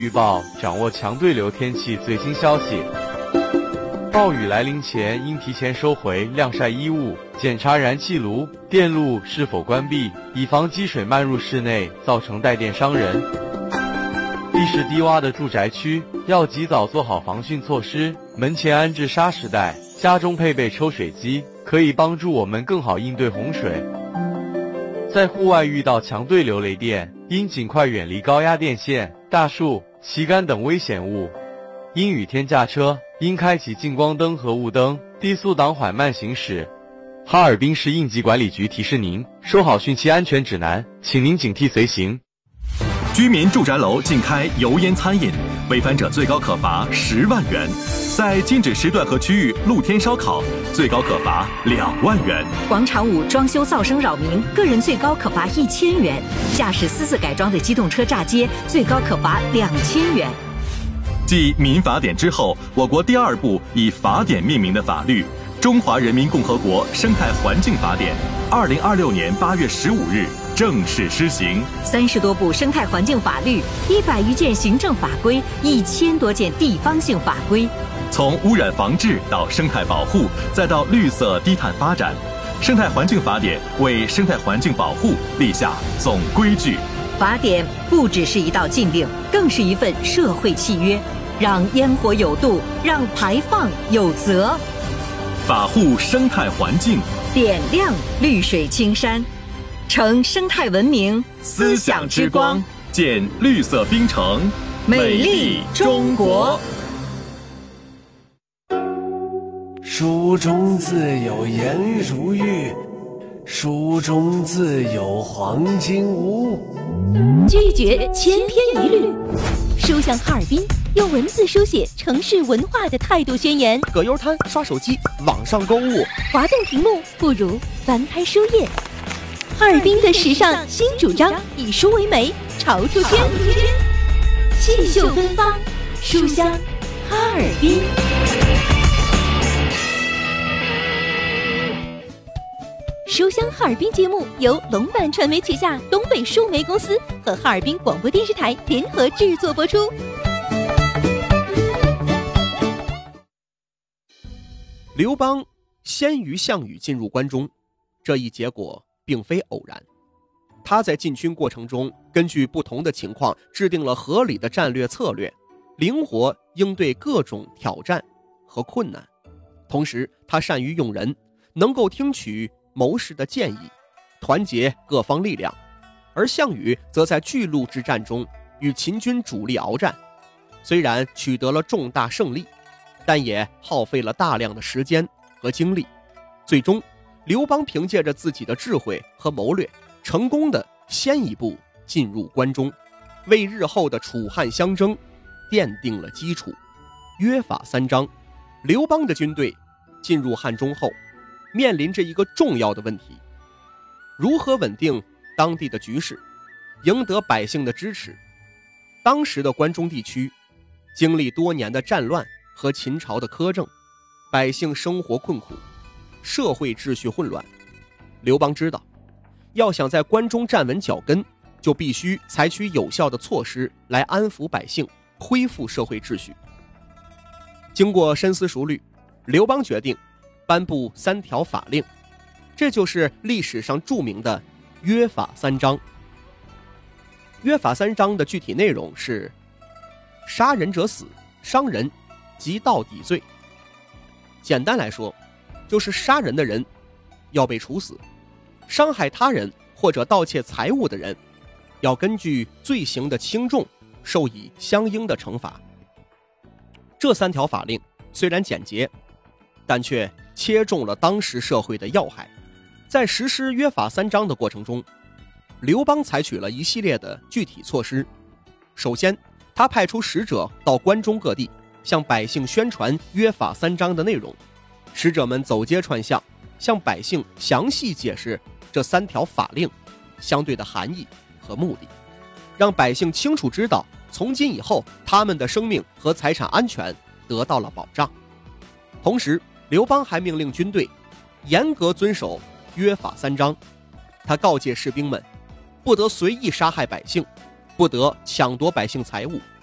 预报，掌握强对流天气最新消息。暴雨来临前，应提前收回晾晒衣物，检查燃气炉、电路是否关闭，以防积水漫入室内，造成带电伤人。地势低洼的住宅区要及早做好防汛措施，门前安置沙石带，家中配备抽水机，可以帮助我们更好应对洪水。在户外遇到强对流雷电，应尽快远离高压电线、大树、旗杆等危险物。阴雨天驾车，应开启近光灯和雾灯，低速档缓慢行驶。哈尔滨市应急管理局提示您，收好汛期安全指南，请您警惕随行。 居民住宅楼禁开油烟餐饮，违反者最高可罚10万元；在禁止时段和区域露天烧烤，最高可罚2万元。 广场舞装修噪声扰民，个人最高可罚1000元；驾驶私自改装的机动车炸街，最高可罚2000元。 继民法典之后，我国第2部以法典命名的法律《中华人民共和国生态环境法典》，2026年8月15日正式施行。 30多部生态环境法律，100余件行政法规，1000多件地方性法规。 从污染防治到生态保护，再到绿色低碳发展，生态环境法典为生态环境保护立下总规矩。 法典不只是一道禁令，更是一份社会契约，让烟火有度，让排放有责。 法护生态环境， 点亮绿水青山，成生态文明思想之光，建绿色冰城，美丽中国。 书中自有颜如玉，书中自有黄金屋。 拒绝千篇一律，书香哈尔滨用文字书写城市文化的态度宣言。 葛优瘫、刷手机、网上购物， 滑动屏幕不如翻开书页。哈尔滨的时尚新主张，以书为媒，潮出圈，气秀芬芳，书香哈尔滨。书香哈尔滨节目由龙版传媒旗下东北书媒公司和哈尔滨广播电视台联合制作播出。 刘邦先于项羽进入关中，这一结果并非偶然。他在进军过程中，根据不同的情况制定了合理的战略策略，灵活应对各种挑战和困难。同时，他善于用人，能够听取谋士的建议，团结各方力量。而项羽则在巨鹿之战中与秦军主力鏖战，虽然取得了重大胜利，但也耗费了大量的时间和精力。最终，刘邦凭借着自己的智慧和谋略，成功的先一步进入关中，为日后的楚汉相争奠定了基础。约法三章，刘邦的军队进入汉中后，面临着一个重要的问题：如何稳定当地的局势，赢得百姓的支持。当时的关中地区经历多年的战乱和秦朝的苛政，百姓生活困苦，社会秩序混乱。刘邦知道，要想在关中站稳脚跟，就必须采取有效的措施来安抚百姓，恢复社会秩序。经过深思熟虑，刘邦决定颁布3条法令，这就是历史上著名的约法三章。约法三章的具体内容是：杀人者死，伤人即到底罪。简单来说，就是杀人的人要被处死，伤害他人或者盗窃财物的人要根据罪行的轻重受以相应的惩罚。这3条法令虽然简洁，但却切中了当时社会的要害。在实施约法三章的过程中，刘邦采取了一系列的具体措施。首先，他派出使者到关中各地，向百姓宣传约法三章的内容。使者们走街串巷，向百姓详细解释这3条法令相对的含义和目的，让百姓清楚知道从今以后他们的生命和财产安全得到了保障。同时，刘邦还命令军队严格遵守约法三章。他告诫士兵们，不得随意杀害百姓，不得抢夺百姓财物，